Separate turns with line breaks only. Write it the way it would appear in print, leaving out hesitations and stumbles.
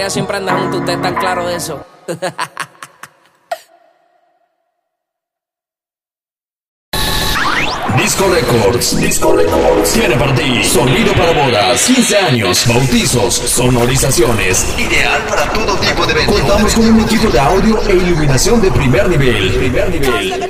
Ella siempre anda junto, ustedes están claros de eso.
Disco Records tiene para ti sonido para bodas, 15 años, bautizos, sonorizaciones. Ideal para todo tipo de eventos. Contamos con un equipo de audio e iluminación de primer nivel.